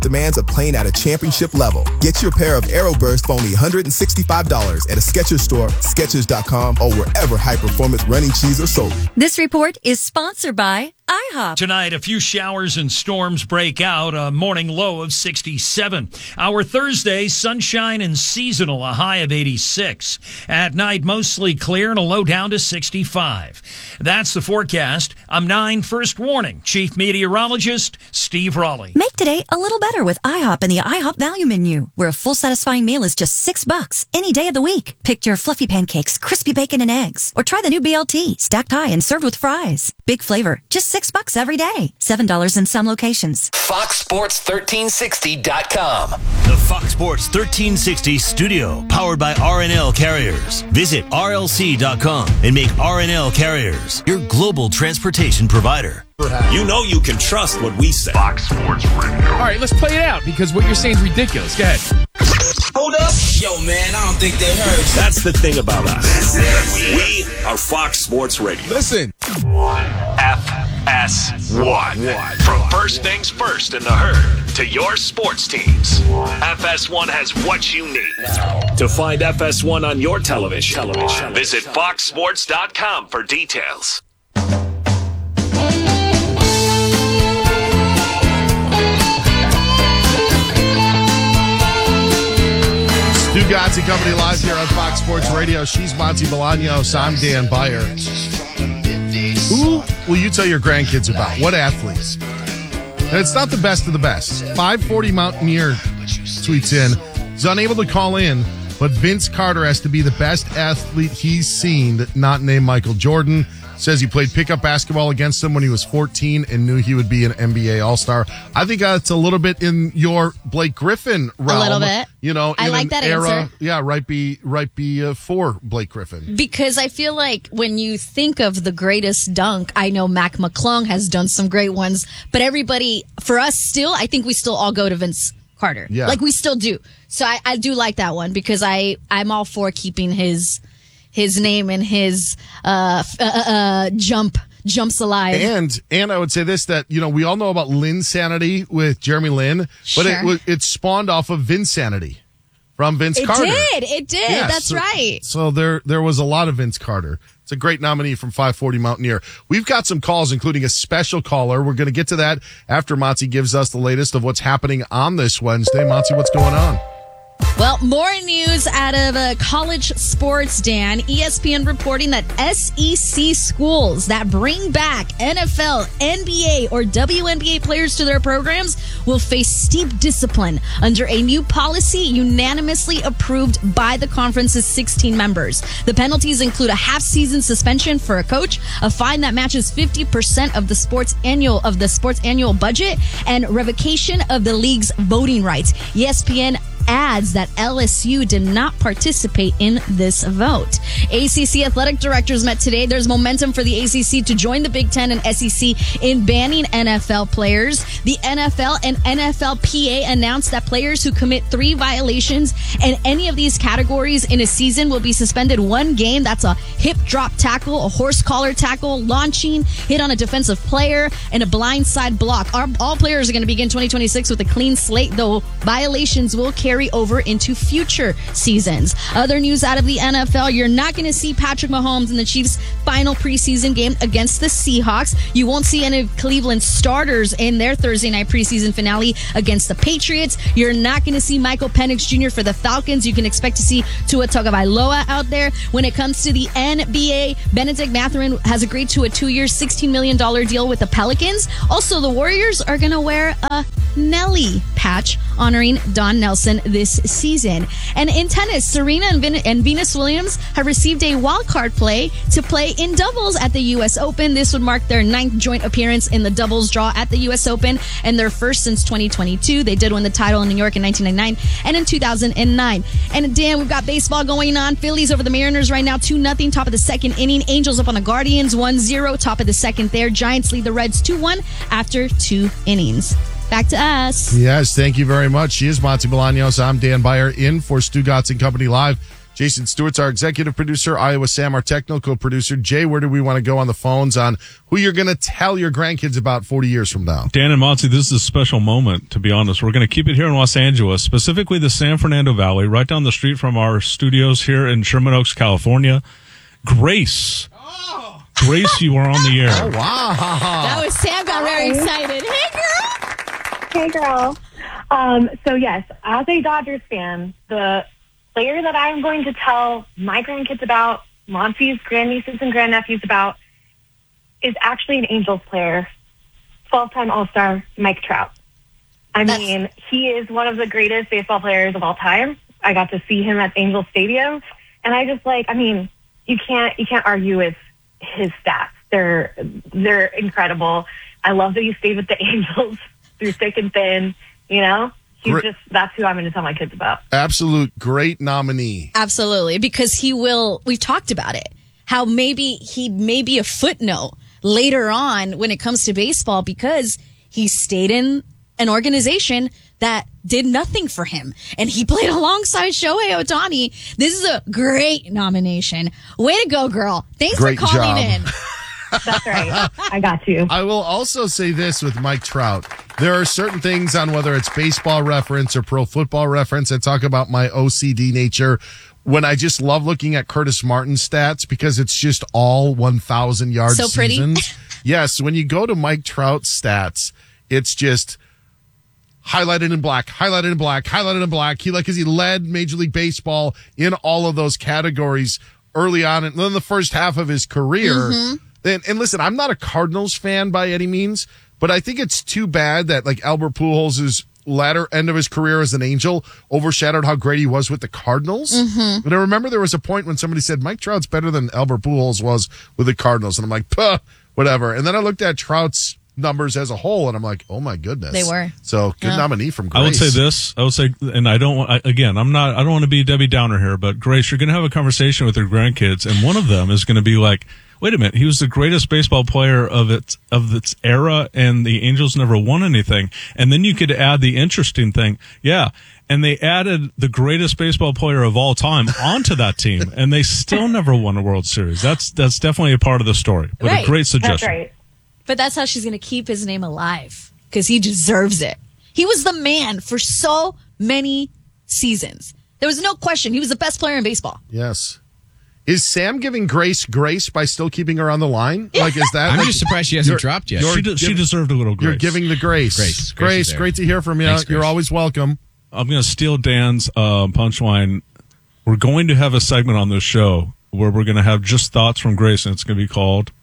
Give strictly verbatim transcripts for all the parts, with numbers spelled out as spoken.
demands of playing at a championship level. Get your pair of Aeroburst for only one hundred sixty-five dollars at a Skechers store, Skechers dot com, or wherever high-performance running shoes are sold. This report is sponsored by IHOP. Tonight, a few showers and storms break out, a morning low of sixty-seven. Our Thursday, sunshine and seasonal, a high of eighty-six. At night, mostly clear and a low down to sixty-five. That's the forecast. I'm nine First Warning Chief Meteorologist Steve Raleigh. Make today a little better with IHOP and the IHOP Value Menu, where a full satisfying meal is just six bucks any day of the week. Pick your fluffy pancakes, crispy bacon and eggs, or try the new B L T, stacked high and served with fries. Big flavor, just six bucks every day. Seven dollars in some locations. Fox Sports thirteen sixty dot com. The Fox Sports thirteen sixty studio, powered by R and L Carriers. Visit R L C dot com and make R and L Carriers your global transportation provider. You know you can trust what we say. Fox Sports Radio. All right, let's play it out because what you're saying is ridiculous. Go ahead. Hold up. Yo, man, I don't think they heard. That's the thing about us. We are Fox Sports Radio. Listen. F S one. From first things first in the herd to your sports teams, F S one has what you need. To find F S one on your television, television. Visit fox sports dot com for details. Stugotz and Company live here on Fox Sports Radio. She's Monty Bolaños. I'm Dan Beyer. Who will you tell your grandkids about? What athletes? And it's not the best of the best. five forty Mountaineer tweets in. He's unable to call in, but Vince Carter has to be the best athlete he's seen, not named Michael Jordan. Says he played pickup basketball against him when he was fourteen and knew he would be an N B A All-Star. I think that's a little bit in your Blake Griffin realm. A little bit. You know, I in like an that era, answer. Yeah, right be right be uh, for Blake Griffin. Because I feel like when you think of the greatest dunk, I know Mac McClung has done some great ones, but everybody, for us still, I think we still all go to Vince Carter. Yeah. Like we still do. So I, I do like that one because I, I'm all for keeping his his name and his uh, uh, uh, jump jumps alive. And and I would say this, that, you know, we all know about Linsanity with Jeremy Lin, but Sure. it was it spawned off of Vinsanity from Vince It Carter. did. It did. Yeah, That's so, right. So there there was a lot of Vince Carter. It's a great nominee from five forty Mountaineer. We've got some calls, including a special caller. We're going to get to that after Monty gives us the latest of what's happening on this Wednesday. Monty, what's going on? Well, more news out of uh, college sports, Dan. E S P N reporting that S E C schools that bring back N F L, N B A, or W N B A players to their programs will face steep discipline under a new policy unanimously approved by the conference's sixteen members. The penalties include a half-season suspension for a coach, a fine that matches fifty percent of the sports annual of the sports annual budget, and revocation of the league's voting rights. E S P N adds that L S U did not participate in this vote. A C C athletic directors met today. There's momentum for the A C C to join the Big Ten and S E C in banning N F L players. The N F L and N F L P A announced that players who commit three violations in any of these categories in a season will be suspended one game. That's a hip drop tackle, a horse collar tackle, launching, hit on a defensive player, and a blindside block. Our, all players are going to begin twenty twenty-six with a clean slate, though violations will carry over into future seasons. Other news out of the N F L, you're not going to see Patrick Mahomes in the Chiefs' final preseason game against the Seahawks. You won't see any of Cleveland's starters in their Thursday night preseason finale against the Patriots. You're not going to see Michael Penix Junior for the Falcons. You can expect to see Tua Tagovailoa out there. When it comes to the N B A, Benedict Mathurin has agreed to a two-year, sixteen million dollars deal with the Pelicans. Also, the Warriors are going to wear a Nelly patch honoring Don Nelson this season. And in tennis, Serena and, Ven- and Venus Williams have received a wild card play to play in doubles at the U S Open. This would mark their ninth joint appearance in the doubles draw at the U S Open and their first since twenty twenty-two. They did win the title in New York in nineteen ninety-nine and in two thousand nine. And Dan, we've got baseball going on. Phillies over the Mariners right now, two nothing, top of the second inning. Angels up on the Guardians, one zero, top of the second there. Giants lead the Reds two one after two innings. Back to us. Yes, thank you very much. She is Monty Bolaños. I'm Dan Beyer in for Stugotz and Company Live. Jason Stewart's our executive producer. Iowa Sam, our technical producer. Jay, where do we want to go on the phones on who you're going to tell your grandkids about forty years from now? Dan and Monty, this is a special moment, to be honest. We're going to keep it here in Los Angeles, specifically the San Fernando Valley, right down the street from our studios here in Sherman Oaks, California. Grace. Oh. Grace, you are on the air. Oh, wow. That was Sam got very excited. Hey, girl. Hey, girl. Um, so, yes, as a Dodgers fan, the player that I'm going to tell my grandkids about, Monty's grandnieces and grandnephews about, is actually an Angels player, twelve-time All-Star Mike Trout. I That's... mean, he is one of the greatest baseball players of all time. I got to see him at Angels Stadium, and I just like, I mean, you can't you can't argue with his stats. They're they're incredible. I love that he stayed with the Angels through thick and thin. You know. He's just, that's who I'm going to tell my kids about. Absolute great nominee. Absolutely. Because he will, we've talked about it, how maybe he may be a footnote later on when it comes to baseball because he stayed in an organization that did nothing for him. And he played alongside Shohei Ohtani. This is a great nomination. Way to go, girl. Thanks great for calling job. in. That's right. I got you. I will also say this with Mike Trout. There are certain things on whether it's baseball reference or pro football reference. I talk about my O C D nature when I just love looking at Curtis Martin's stats because it's just all one thousand yard so seasons. Pretty. Yes, when you go to Mike Trout's stats, it's just highlighted in black, highlighted in black, highlighted in black. He like because he led Major League Baseball in all of those categories early on in the first half of his career. Mm-hmm. And, and listen, I'm not a Cardinals fan by any means, but I think it's too bad that like Albert Pujols' latter end of his career as an Angel overshadowed how great he was with the Cardinals. Mm-hmm. But I remember there was a point when somebody said Mike Trout's better than Albert Pujols was with the Cardinals, and I'm like, puh, whatever. And then I looked at Trout's numbers as a whole, and I'm like, oh my goodness, they were. So good yeah. nominee from Grace. I would say this. I would say, and I don't want. I, again, I'm not. I don't want to be Debbie Downer here, but Grace, you're going to have a conversation with your grandkids, and one of them is going to be like, wait a minute, he was the greatest baseball player of its of its era, and the Angels never won anything. And then you could add the interesting thing, yeah, and they added the greatest baseball player of all time onto that team, and they still never won a World Series. That's that's definitely a part of the story, but right. a great suggestion. That's right. But that's how she's going to keep his name alive, because he deserves it. He was the man for so many seasons. There was no question. He was the best player in baseball. Yes. Is Sam giving Grace grace by still keeping her on the line? Like, is that? I'm like, just surprised she hasn't dropped yet. She, de- she deserved a little grace. You're giving the grace. Grace, Grace, grace great to hear from you. Thanks, You're Grace. always welcome. I'm going to steal Dan's uh, punchline. We're going to have a segment on this show where we're going to have just thoughts from Grace, and it's going to be called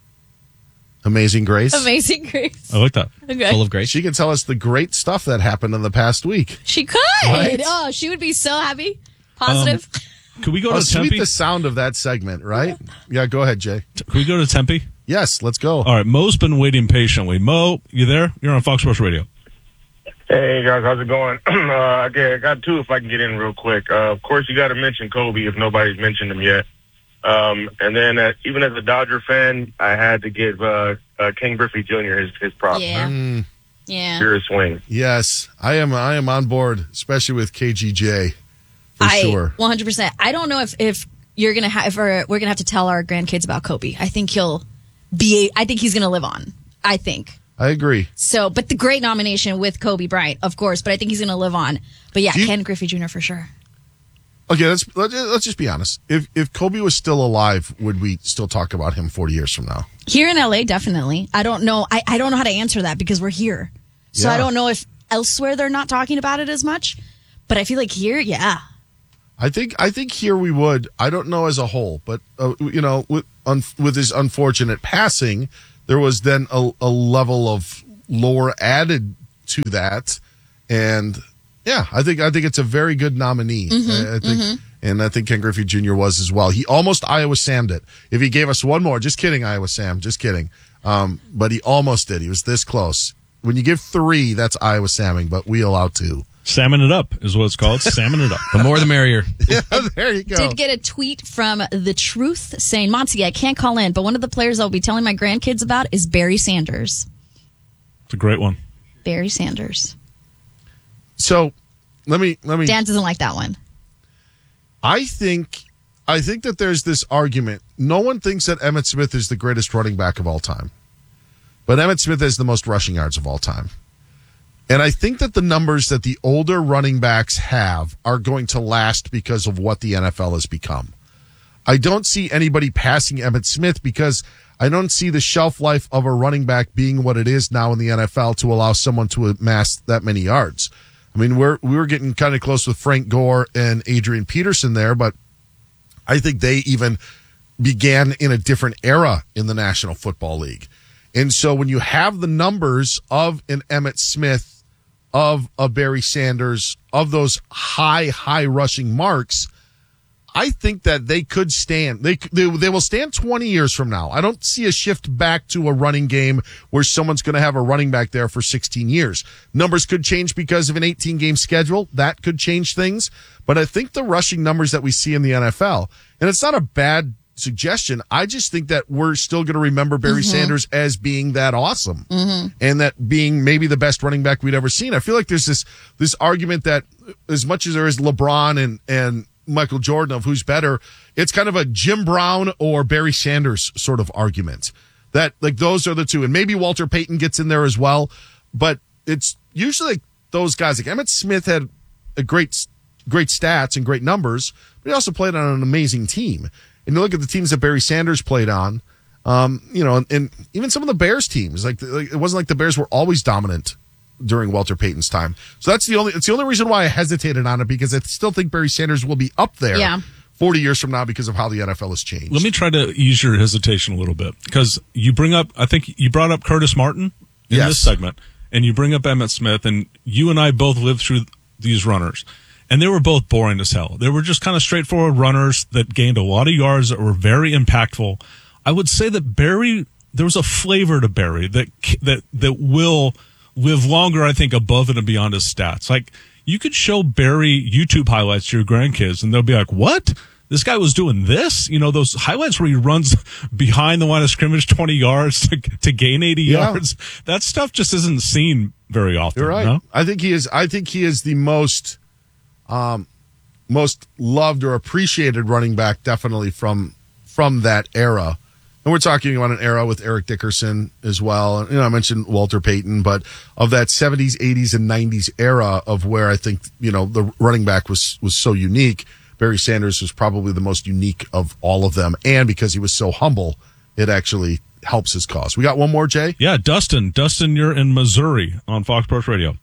Amazing Grace. Amazing Grace. I like that. Okay. Full of grace. She can tell us the great stuff that happened in the past week. She could. Right? Oh, she would be so happy. Positive. Um, could we go How to Tempe? sweet the sound of that segment, right? Yeah, go ahead, Jay. Can we go to Tempe? Yes, let's go. All right, Mo's been waiting patiently. Mo, you there? You're on Fox Sports Radio. Hey, guys, how's it going? uh, okay, I got two if I can get in real quick. Uh, of course, you got to mention Kobe if nobody's mentioned him yet. Um, and then uh, even as a Dodger fan, I had to give uh, uh, Ken Griffey Junior his, his props. Yeah. Mm, Yeah. Pure swing. yes, I am. I am on board, especially with K G J. For I, sure. one hundred percent. I don't know if, if you're going to have, if we're, we're going to have to tell our grandkids about Kobe. I think he'll be, I think he's going to live on. I think. I agree. So, but the great nomination with Kobe Bryant, of course, but I think he's going to live on. But yeah, you, Ken Griffey Junior for sure. Okay, let's let's let's just be honest. If if Kobe was still alive, would we still talk about him forty years from now? Here in L A, definitely. I don't know. I, I don't know how to answer that because we're here. So Yeah. I don't know if elsewhere they're not talking about it as much. But I feel like here, yeah. I think I think here we would. I don't know as a whole, but uh, you know, with un, with his unfortunate passing, there was then a, a level of lore added to that, and yeah, I think I think it's a very good nominee. Mm-hmm, I, I think, mm-hmm. and I think Ken Griffey Junior was as well. He almost Iowa Sam'd it. If he gave us one more, just kidding, Iowa Sam, just kidding. Um, but he almost did. He was this close. When you give three, that's Iowa Samming, but we allow two. Salmon it up is what it's called. Salmon it up. The more the merrier. Yeah, there you go. Did get a tweet from The Truth saying, Monty, I can't call in, but one of the players I'll be telling my grandkids about is Barry Sanders. It's a great one. Barry Sanders. So let me let me. Dan doesn't like that one. I think I think that there's this argument. No one thinks that Emmitt Smith is the greatest running back of all time. But Emmitt Smith has the most rushing yards of all time. And I think that the numbers that the older running backs have are going to last because of what the N F L has become. I don't see anybody passing Emmitt Smith because I don't see the shelf life of a running back being what it is now in the N F L to allow someone to amass that many yards. I mean, we're we were getting kind of close with Frank Gore and Adrian Peterson there, but I think they even began in a different era in the National Football League. And so when you have the numbers of an Emmitt Smith, of a Barry Sanders, of those high, high rushing marks, I think that they could stand. They, they they will stand twenty years from now. I don't see a shift back to a running game where someone's going to have a running back there for sixteen years. Numbers could change because of an eighteen-game schedule. That could change things. But I think the rushing numbers that we see in the N F L, and it's not a bad suggestion, I just think that we're still going to remember Barry mm-hmm. Sanders as being that awesome mm-hmm. and that being maybe the best running back we'd ever seen. I feel like there's this this argument that as much as there is LeBron and and Michael Jordan of who's better, it's kind of a Jim Brown or Barry Sanders sort of argument. That, like, those are the two. And maybe Walter Payton gets in there as well, but it's usually like those guys. Like Emmitt Smith had a great, great stats and great numbers, but he also played on an amazing team. And you look at the teams that Barry Sanders played on, um, you know, and, and even some of the Bears teams, like, like it wasn't like the Bears were always dominant during Walter Payton's time. So that's the only, it's the only reason why I hesitated on it, because I still think Barry Sanders will be up there yeah. forty years from now because of how the N F L has changed. Let me try to ease your hesitation a little bit, because you bring up, I think you brought up Curtis Martin in yes. this segment, and you bring up Emmitt Smith, and you and I both lived through these runners, and they were both boring as hell. They were just kind of straightforward runners that gained a lot of yards, that were very impactful. I would say that Barry, there was a flavor to Barry that that that will live longer, I think, above and beyond his stats. Like, you could show Barry YouTube highlights to your grandkids, and they'll be like, what? This guy was doing this? You know, those highlights where he runs behind the line of scrimmage twenty yards to, to gain eighty yeah. yards. That stuff just isn't seen very often. You're right. No? I think he is, I think he is the most, um, most loved or appreciated running back, definitely from, from that era. And we're talking about an era with Eric Dickerson as well. And, you know, I mentioned Walter Payton, but of that seventies, eighties, and nineties era of where I think, you know, the running back was, was so unique, Barry Sanders was probably the most unique of all of them. And because he was so humble, it actually helps his cause. We got one more, Jay? Yeah, Dustin. Dustin, you're in Missouri on Fox Sports Radio.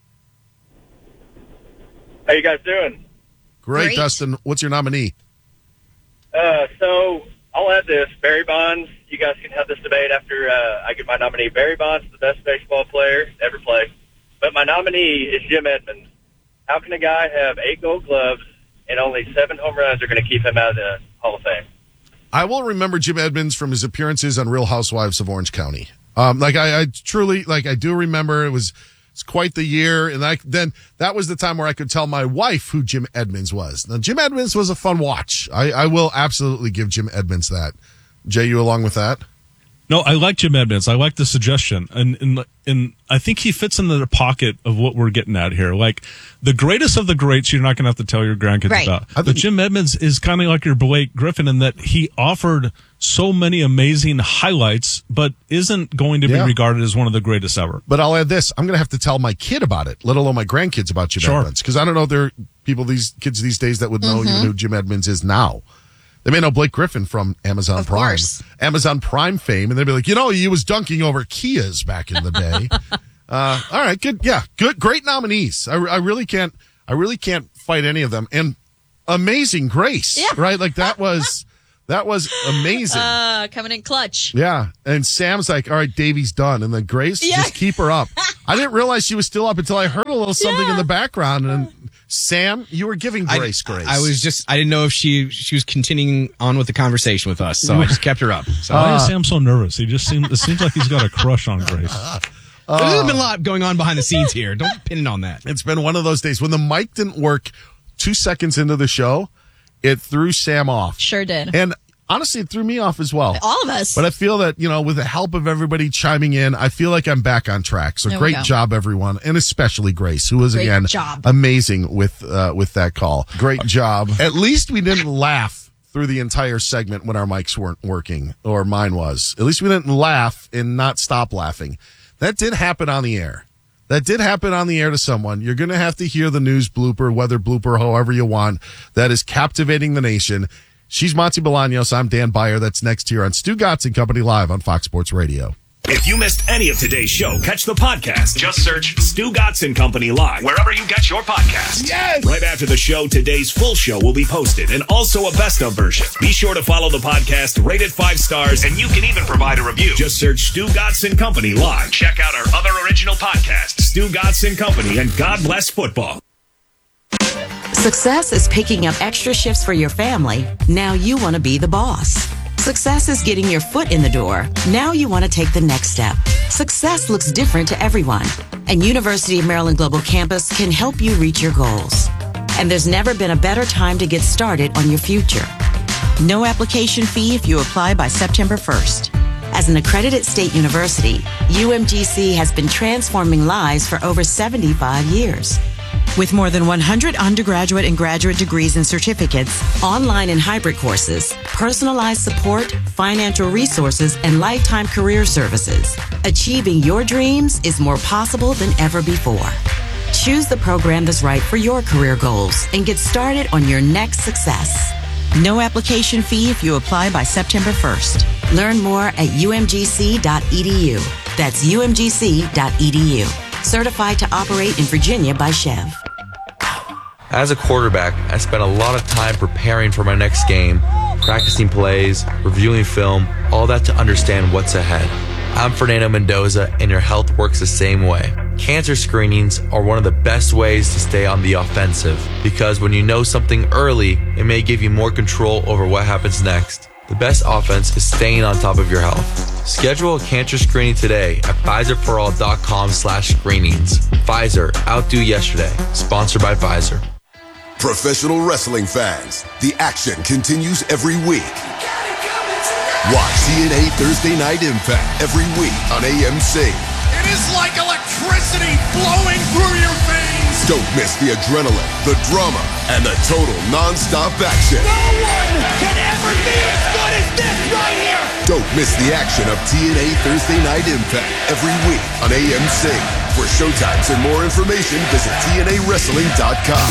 How you guys doing? Great, Great. Dustin. What's your nominee? Uh, so I'll add this. Barry Bonds, you guys can have this debate after uh, I get my nominee. Barry Bonds is the best baseball player ever played. But my nominee is Jim Edmonds. How can a guy have eight gold gloves and only seven home runs are going to keep him out of the Hall of Fame? I will remember Jim Edmonds from his appearances on Real Housewives of Orange County. Um, like I, I truly, like I do remember it was, it's quite the year. And I, then that was the time where I could tell my wife who Jim Edmonds was. Now, Jim Edmonds was a fun watch. I, I will absolutely give Jim Edmonds that. Jay, you along with that? No, I like Jim Edmonds. I like the suggestion. And, and, and I think he fits into the pocket of what we're getting at here. Like, the greatest of the greats, you're not going to have to tell your grandkids Right. about. But Jim Edmonds is kind of like your Blake Griffin in that he offered so many amazing highlights, but isn't going to be Yeah. regarded as one of the greatest ever. But I'll add this. I'm going to have to tell my kid about it, let alone my grandkids about Jim Sure. Edmonds. Because I don't know if there are people, these kids these days that would know Mhm. even who Jim Edmonds is now. They may know Blake Griffin from Amazon Of Prime. course. Amazon Prime fame. And they'd be like, you know, he was dunking over Kias back in the day. uh, all right, good. Yeah, good. Great nominees. I, I really can't, I really can't fight any of them. And Amazing Grace, Yeah. right? Like that was, that was amazing. Uh, coming in clutch. Yeah. And Sam's like, all right, Davey's done. And then Grace, Yeah. just keep her up. I didn't realize she was still up until I heard a little something Yeah. in the background. And Sam, you were giving Grace I, Grace. I was just, I didn't know if she she was continuing on with the conversation with us, so I just kept her up. So Why Uh, is Sam so nervous? He just seems, it seems like he's got a crush on Grace. there's been a lot going on behind the scenes here. Don't pin it on that. It's been one of those days when the mic didn't work two seconds into the show, it threw Sam off. Sure did. And honestly, it threw me off as well. All of us. But I feel that, you know, with the help of everybody chiming in, I feel like I'm back on track. So There we great go. job, everyone. And especially Grace, who was, Great again, job. amazing with uh, with that call. Great job. At least we didn't laugh through the entire segment when our mics weren't working, or mine was. At least we didn't laugh and not stop laughing. That did happen on the air. That did happen on the air to someone. You're going to have to hear the news blooper, weather blooper, however you want. That is captivating the nation. She's Monty Bolaños. I'm Dan Byer. That's next here on Stu Gatz and Company Live on Fox Sports Radio. If you missed any of today's show, catch the podcast. Just search Stu Gatz and Company Live wherever you get your podcast. Yes! Right after the show, today's full show will be posted and also a best of version. Be sure to follow the podcast, rate it five stars, and you can even provide a review. Just search Stu Gatz and Company Live. Check out our other original podcasts, Stu Gatz and Company and God Bless Football. Success is picking up extra shifts for your family. Now you want to be the boss. Success is getting your foot in the door. Now you want to take the next step. Success looks different to everyone, and University of Maryland Global Campus can help you reach your goals. And there's never been a better time to get started on your future. No application fee if you apply by September first. As an accredited state university, U M G C has been transforming lives for over seventy-five years. With more than one hundred undergraduate and graduate degrees and certificates, online and hybrid courses, personalized support, financial resources, and lifetime career services, achieving your dreams is more possible than ever before. Choose the program that's right for your career goals and get started on your next success. No application fee if you apply by September first. Learn more at U M G C dot E D U. That's U M G C dot E D U. Certified to operate in Virginia by Chev. As a quarterback, I spent a lot of time preparing for my next game, practicing plays, reviewing film, all that to understand what's ahead. I'm Fernando Mendoza, and your health works the same way. Cancer screenings are one of the best ways to stay on the offensive, because when you know something early, it may give you more control over what happens next. The best offense is staying on top of your health. Schedule a cancer screening today at Pfizer For All dot com slash screenings. Pfizer, outdo yesterday. Sponsored by Pfizer. Professional wrestling fans, the action continues every week. Watch T N A Thursday Night Impact every week on A M C. It is like electricity flowing through your veins. Don't miss the adrenaline, the drama, and the total non-stop action. No one can ever be as good as this right here. Don't miss the action of T N A Thursday Night Impact every week on A M C. For showtimes and more information, visit T N A wrestling dot com.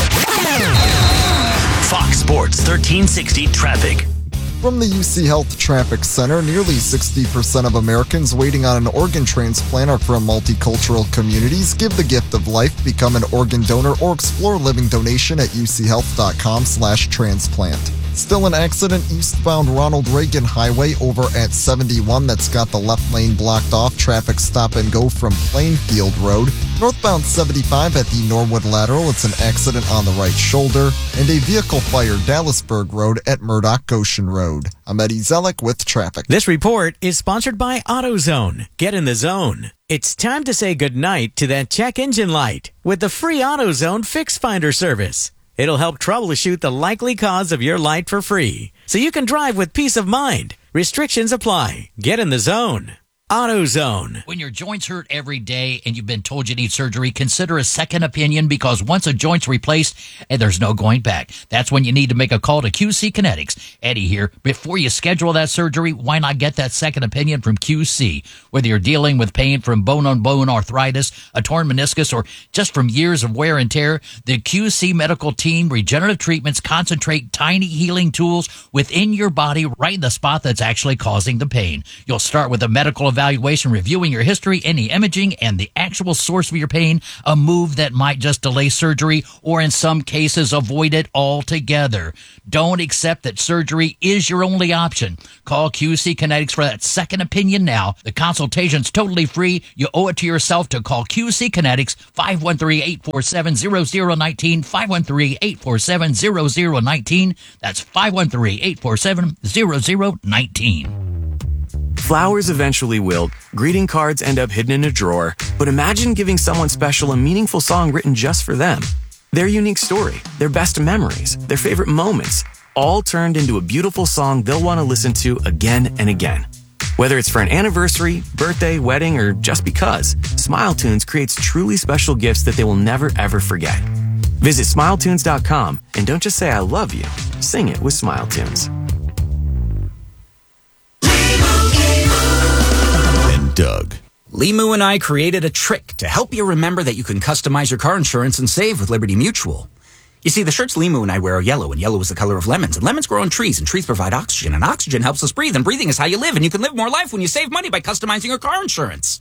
Fox Sports thirteen sixty traffic. From the U C Health Traffic Center, nearly sixty percent of Americans waiting on an organ transplant are from multicultural communities. Give the gift of life, become an organ donor, or explore living donation at U C health dot com slash transplant. Still an accident eastbound Ronald Reagan Highway over at seventy-one that's got the left lane blocked off. Traffic stop and go from Plainfield Road. Northbound seventy-five at the Norwood Lateral, it's an accident on the right shoulder. And a vehicle fire Dallasburg Road at Murdoch Goshen Road. I'm Eddie Zellick with traffic. This report is sponsored by AutoZone. Get in the zone. It's time to say goodnight to that check engine light with the free AutoZone Fix Finder service. It'll help troubleshoot the likely cause of your light for free, so you can drive with peace of mind. Restrictions apply. Get in the zone. AutoZone. When your joints hurt every day and you've been told you need surgery, consider a second opinion, because once a joint's replaced, and there's no going back. That's when you need to make a call to Q C Kinetics. Eddie here. Before you schedule that surgery, why not get that second opinion from Q C? Whether you're dealing with pain from bone-on-bone arthritis, a torn meniscus, or just from years of wear and tear, the Q C medical team regenerative treatments concentrate tiny healing tools within your body right in the spot that's actually causing the pain. You'll start with a medical evaluation, reviewing your history, any imaging, and the actual source of your pain, a move that might just delay surgery or in some cases avoid it altogether. Don't accept that surgery is your only option. Call Q C Kinetics for that second opinion now. The consultation's totally free. You owe it to yourself to call Q C Kinetics, five one three, eight four seven, zero zero one nine, five one three, eight four seven, zero zero one nine. That's five one three, eight four seven, zero zero one nine. Flowers eventually wilt, greeting cards end up hidden in a drawer, but imagine giving someone special a meaningful song written just for them. Their unique story, their best memories, their favorite moments. all turned into a beautiful song they'll want to listen to again and again. Whether it's for an anniversary, birthday, wedding, or just because, SmileTunes creates truly special gifts that they will never ever forget. Visit Smile Tunes dot com and don't just say I love you, sing it with SmileTunes. And Doug. Limu and I created a trick to help you remember that you can customize your car insurance and save with Liberty Mutual. You see, the shirts Limu and I wear are yellow, and yellow is the color of lemons, and lemons grow on trees, and trees provide oxygen, and oxygen helps us breathe, and breathing is how you live, and you can live more life when you save money by customizing your car insurance.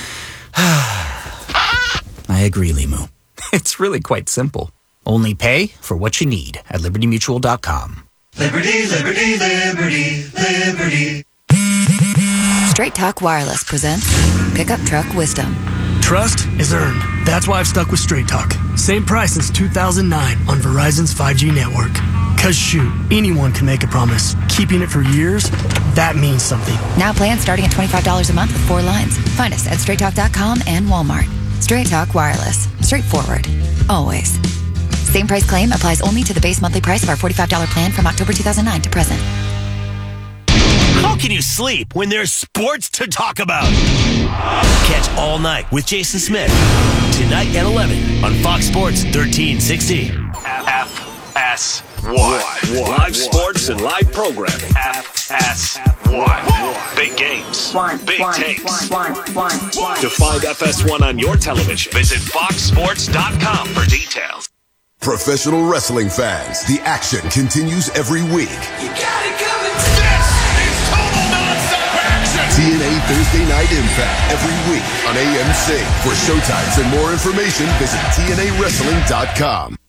I agree, Limu. It's really quite simple. Only pay for what you need at Liberty Mutual dot com. Liberty, Liberty, Liberty, Liberty. Straight Talk Wireless presents Pickup Truck Wisdom. Trust is earned. That's why I've stuck with Straight Talk. Same price since two thousand nine on Verizon's five G network. Cause shoot, anyone can make a promise. Keeping it for years, that means something. Now plans starting at twenty-five dollars a month with four lines. Find us at straight talk dot com and Walmart. Straight Talk Wireless. Straightforward. Always. Same price claim applies only to the base monthly price of our forty-five dollars plan from October two thousand nine to present. How can you sleep when there's sports to talk about? Catch All Night with Jason Smith tonight at eleven on Fox Sports thirteen sixty. F S one. Live sports and live programming. F S one. Big games. Big takes. To find F S one on your television, visit fox sports dot com for details. Professional wrestling fans, the action continues every week. You got it coming. This is total non-stop action. T N A Thursday Night Impact every week on A M C. For showtimes and more information, visit T N A wrestling dot com.